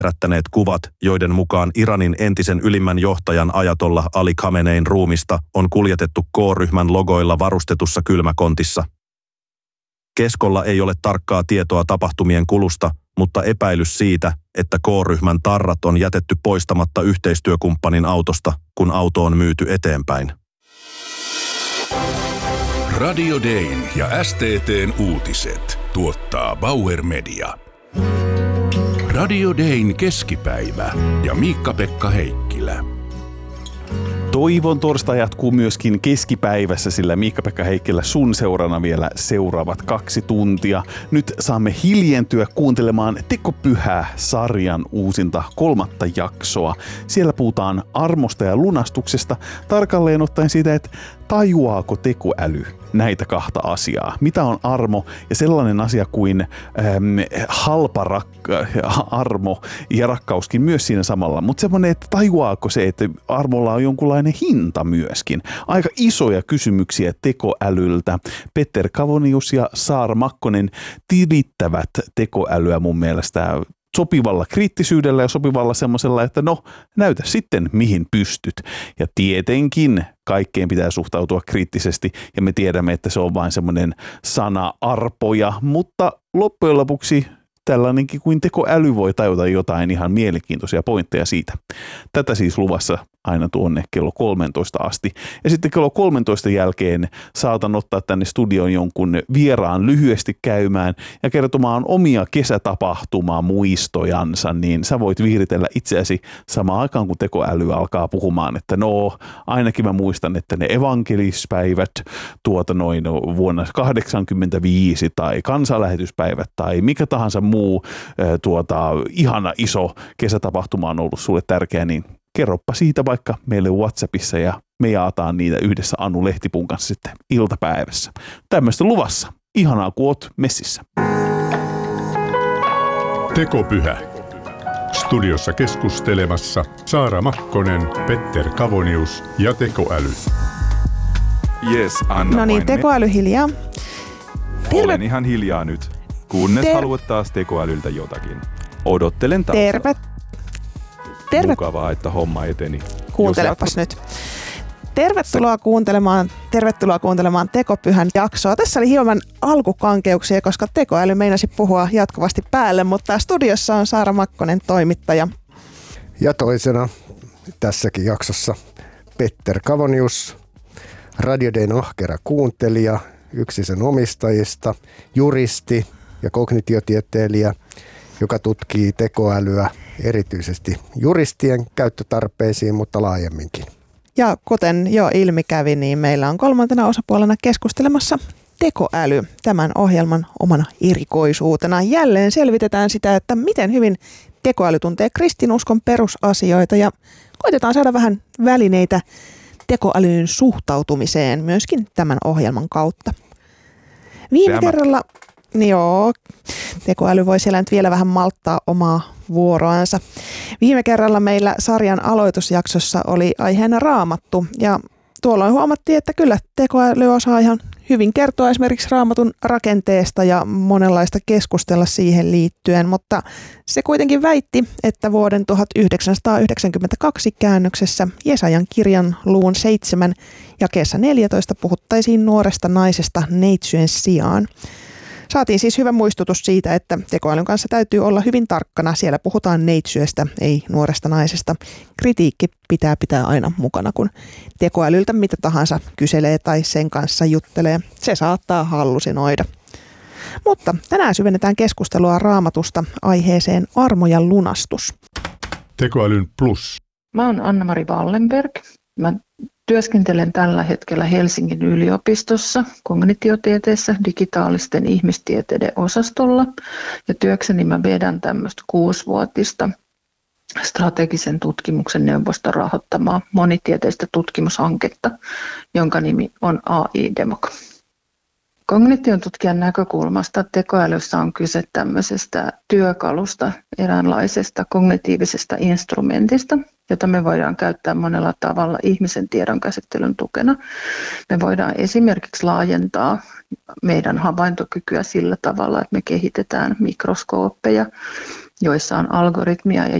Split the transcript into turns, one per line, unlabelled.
herättäneet kuvat, joiden mukaan Iranin entisen ylimmän johtajan ajatollah Ali Khamenein ruumista on kuljetettu K-ryhmän logoilla varustetussa kylmäkontissa. Keskolla ei ole tarkkaa tietoa tapahtumien kulusta, mutta epäilys siitä, että K-ryhmän tarrat on jätetty poistamatta yhteistyökumppanin autosta, kun auto on myyty eteenpäin.
Radio Dayn ja STT:n uutiset tuottaa Bauer Media. Radio Dayn keskipäivä ja Miikka-Pekka Heikkilä.
Toivon torstai jatkuu myöskin keskipäivässä, sillä Miikka-Pekka Heikkilä sun seurana vielä seuraavat 2 tuntia. Nyt saamme hiljentyä kuuntelemaan Tekopyhä-sarjan uusinta 3. jaksoa. Siellä puhutaan armosta ja lunastuksesta, tarkalleen ottaen siitä, että tajuaako tekoäly näitä 2 asiaa? Mitä on armo ja sellainen asia kuin armo ja rakkauskin myös siinä samalla. Mutta semmoinen, että tajuaako se, että armolla on jonkunlainen hinta myöskin. Aika isoja kysymyksiä tekoälyltä. Petter Kavonius ja Saara Makkonen tilittävät tekoälyä mun mielestä sopivalla kriittisyydellä ja sopivalla semmoisella, että no, näytä sitten mihin pystyt. Ja tietenkin kaikkeen pitää suhtautua kriittisesti ja me tiedämme, että se on vain semmoinen sana arpoja, mutta loppujen lopuksi tällainenkin kuin tekoäly voi tajuta jotain ihan mielenkiintoisia pointteja siitä. Tätä siis luvassa aina tuonne kello 13 asti. Ja sitten kello 13 jälkeen saatan ottaa tänne studioon jonkun vieraan lyhyesti käymään ja kertomaan omia kesätapahtumaa muistojansa, niin sä voit viiritellä itseäsi samaan aikaan, kun tekoäly alkaa puhumaan, että no, ainakin mä muistan, että ne evankelispäivät vuonna 1985 tai kansanlähetyspäivät tai mikä tahansa muu ihana iso kesätapahtuma on ollut sulle tärkeä, niin kerropa siitä vaikka meille WhatsAppissa ja me jaataan niitä yhdessä Anu Lehtipun kanssa sitten iltapäivässä. Tämmöistä luvassa. Ihanaa, kun oot messissä.
Tekopyhä. Studiossa keskustelemassa Saara Makkonen, Petter Kavonius ja tekoäly.
Jes, Anna.
No niin, tekoäly hiljaa.
Olen ihan hiljaa nyt, kunnes haluat taas tekoälyltä jotakin. Odottelen taas. Mukavaa, että homma eteni.
Kuuntelepas nyt. Tervetuloa kuuntelemaan Tekopyhän jaksoa. Tässä oli hieman alkukankeuksia, koska tekoäly meinasi puhua jatkuvasti päälle, mutta studiossa on Saara Makkonen, toimittaja.
Ja toisena tässäkin jaksossa Petter Kavonius, Radio Dayn ahkera kuuntelija, yksi sen omistajista, juristi ja kognitiotieteilijä, joka tutkii tekoälyä erityisesti juristien käyttötarpeisiin, mutta laajemminkin.
Ja kuten jo ilmi kävi, niin meillä on 3. osapuolena keskustelemassa tekoäly tämän ohjelman omana erikoisuutena. Jälleen selvitetään sitä, että miten hyvin tekoäly tuntee kristinuskon perusasioita ja koitetaan saada vähän välineitä tekoälyyn suhtautumiseen myöskin tämän ohjelman kautta. Viime kerralla, tekoäly voi siellä nyt vielä vähän malttaa omaa vuoroansa. Viime kerralla meillä sarjan aloitusjaksossa oli aiheena Raamattu ja tuolloin huomattiin, että kyllä tekoäly osaa ihan hyvin kertoa esimerkiksi Raamatun rakenteesta ja monenlaista keskustella siihen liittyen, mutta se kuitenkin väitti, että vuoden 1992 käännöksessä Jesajan kirjan luvun 7 jakeessa 14 puhuttaisiin nuoresta naisesta neitsyön sijaan. Saatiin siis hyvä muistutus siitä, että tekoälyn kanssa täytyy olla hyvin tarkkana. Siellä puhutaan neitsyöstä, ei nuoresta naisesta. Kritiikki pitää aina mukana, kun tekoälyltä mitä tahansa kyselee tai sen kanssa juttelee. Se saattaa hallusinoida. Mutta tänään syvennetään keskustelua Raamatusta aiheeseen armo ja lunastus.
Tekoälyn plus.
Mä oon Anna-Mari Wallenberg. Mä työskentelen tällä hetkellä Helsingin yliopistossa kognitiotieteessä digitaalisten ihmistieteiden osastolla ja työkseni mä vedän tämmöistä 6-vuotista strategisen tutkimuksen neuvosta rahoittamaa monitieteistä tutkimushanketta, jonka nimi on AI-Demok. Kognition tutkijan näkökulmasta tekoälyssä on kyse tämmöisestä työkalusta, eräänlaisesta kognitiivisesta instrumentista, jota me voidaan käyttää monella tavalla ihmisen tiedonkäsittelyn tukena. Me voidaan esimerkiksi laajentaa meidän havaintokykyä sillä tavalla, että me kehitetään mikroskooppeja joissa on algoritmia ja